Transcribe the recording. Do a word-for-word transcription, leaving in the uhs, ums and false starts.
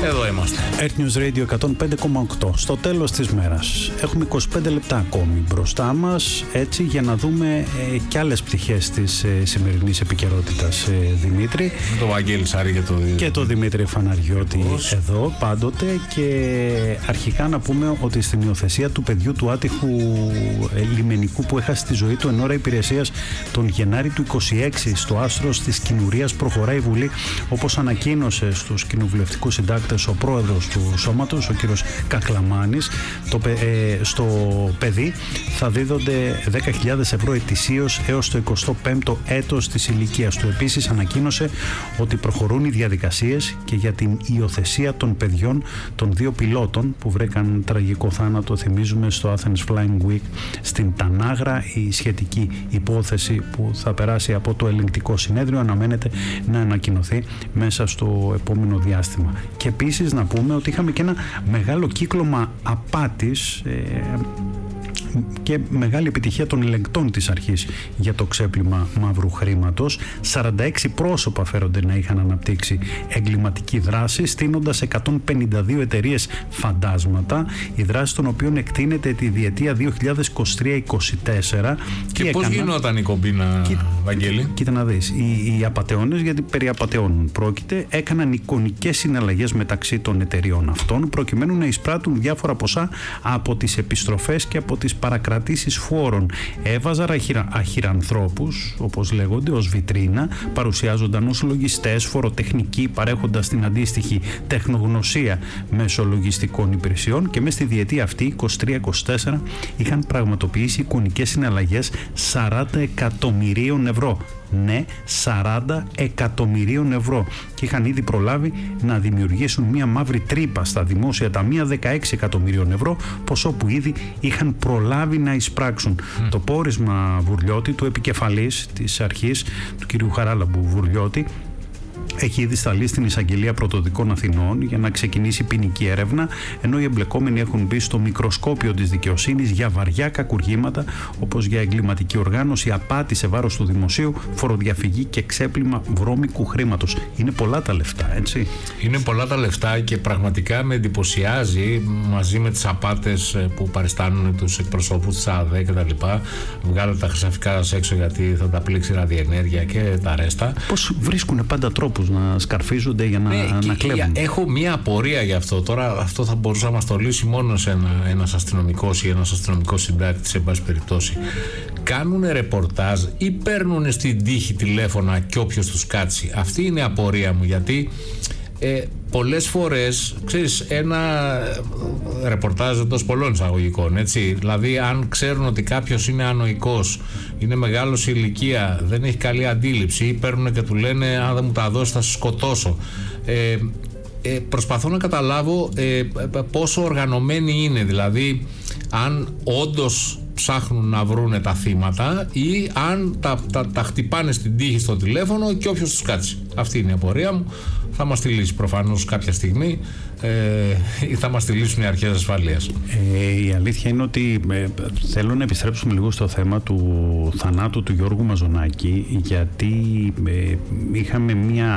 Εδώ είμαστε. Earth News Radio εκατόν πέντε κόμμα οκτώ. Στο τέλος της μέρας. Έχουμε είκοσι πέντε λεπτά ακόμη μπροστά μας, έτσι, για να δούμε ε, κι άλλες πτυχές της ε, σημερινής επικαιρότητας, ε, Δημήτρη. Το Βαγγέλη Σάρη και το, και το Δημήτρη Φαναριώτη Πώς. εδώ πάντοτε. Και αρχικά να πούμε ότι στην υιοθεσία του παιδιού του άτυχου ε, λιμενικού που έχασε τη ζωή του εν ώρα υπηρεσίας τον Γενάρη του είκοσι έξι στο άστρος της Κινουρίας προχωράει η Βουλή, όπως ανακοίνωσε στους κοινοβουλευτικούς συντάκτες ο πρόεδρος του σώματος, ο κύριος Καχλαμάνης. Το, ε, στο παιδί θα δίδονται δέκα χιλιάδες ευρώ ετησίως έως το εικοστό πέμπτο έτος της ηλικίας του. Επίσης ανακοίνωσε ότι προχωρούν οι διαδικασίες και για την υιοθεσία των παιδιών των δύο πιλότων που βρήκαν τραγικό θάνατο, θυμίζουμε, στο Athens Flying Week στην Τανάγρα. Η σχετική υπόθεση που θα περάσει από το ελεγκτικό συνέδριο αναμένεται να ανακοινωθεί μέσα στο επόμενο διάστημα. Και επίσης να πούμε ότι είχαμε και ένα μεγάλο κύκλωμα απάτης ε, και μεγάλη επιτυχία των ελεγκτών της αρχής για το ξέπλυμα μαύρου χρήματος. σαράντα έξι πρόσωπα φέρονται να είχαν αναπτύξει εγκληματική δράση, στείνοντας εκατόν πενήντα δύο εταιρείες φαντάσματα, η δράση των οποίων εκτείνεται τη διετία δύο χιλιάδες είκοσι τρία είκοσι τέσσερα. Και, και πώς έκανα... γινόταν η κομπίνα, Κι... Βαγγέλη? Κοίτα να δεις, οι, οι απατεώνες, γιατί περί απατεώνων πρόκειται, έκαναν εικονικές συναλλαγές μεταξύ των εταιρεών αυτών προκειμένου να εισπράττουν διάφορα ποσά από τις επιστροφές και από τις παρακρατήσεις φόρων. Έβαζαν αχυρα, αχυρανθρώπους, όπως λέγονται, ως βιτρίνα, παρουσιάζονταν ως λογιστές, φοροτεχνικοί, παρέχοντας την αντίστοιχη τεχνογνωσία μέσω λογιστικών υπηρεσιών, και μέσα στη διετία αυτή, είκοσι τρία είκοσι τέσσερα, είχαν πραγματοποιήσει εικονικές συναλλαγές σαράντα εκατομμυρίων ευρώ. Ναι, σαράντα εκατομμυρίων ευρώ. Και είχαν ήδη προλάβει να δημιουργήσουν μια μαύρη τρύπα στα δημόσια ταμεία δεκαέξι εκατομμυρίων ευρώ, ποσό που ήδη είχαν προλάβει να εισπράξουν. Mm. Το πόρισμα Βουρλιώτη, του επικεφαλής της αρχής, του κυρίου Χαράλαμπου Βουρλιώτη, έχει ήδη σταλεί στην Εισαγγελία Πρωτοδικών Αθηνών για να ξεκινήσει ποινική έρευνα, ενώ οι εμπλεκόμενοι έχουν μπει στο μικροσκόπιο της δικαιοσύνης για βαριά κακουργήματα, όπως για εγκληματική οργάνωση, απάτη σε βάρος του δημοσίου, φοροδιαφυγή και ξέπλυμα βρώμικου χρήματος. Είναι πολλά τα λεφτά, έτσι. Είναι πολλά τα λεφτά και πραγματικά με εντυπωσιάζει, μαζί με τις απάτες που παριστάνουν τους εκπροσώπους της ΑΔΕ και τα λοιπά. Βγάλετε τα χρυσαφικά σας έξω γιατί θα τα πλήξει η ραδιενέργεια και τα ρέστα. Πώς βρίσκουν πάντα τρόπους να σκαρφίζονται για να, ναι, να κλέβουν. Έχω μία απορία γι' αυτό. Τώρα αυτό θα μπορούσε να μας το λύσει μόνο σε ένα, ένας αστυνομικός ή ένας αστυνομικός συντάκτης, σε πάση περιπτώσει. Κάνουνε ρεπορτάζ ή παίρνουνε στην τύχη τηλέφωνα και όποιος τους κάτσει? Αυτή είναι η απορία μου, γιατί ε, πολλές φορές, ξέρεις, ένα ρεπορτάζ εντός πολλών εισαγωγικών, έτσι, δηλαδή αν ξέρουν ότι κάποιος είναι ανοικός, είναι μεγάλος σε ηλικία, δεν έχει καλή αντίληψη, ή παίρνουν και του λένε αν δεν μου τα δώσει θα σε σκοτώσω. Ε, ε, προσπαθώ να καταλάβω ε, πόσο οργανωμένοι είναι, δηλαδή αν όντως ψάχνουν να βρούνε τα θύματα ή αν τα, τα, τα χτυπάνε στην τύχη στο τηλέφωνο και όποιος τους κάτσει. Αυτή είναι η απορία μου. Θα μας τη λύσει προφανώς κάποια στιγμή ε, ή θα μας τη λύσουν οι αρχές ασφαλείας. Ε, η αλήθεια είναι ότι ε, θέλω να επιστρέψουμε λίγο στο θέμα του θανάτου του Γιώργου Μαζονάκη, γιατί ε, είχαμε μια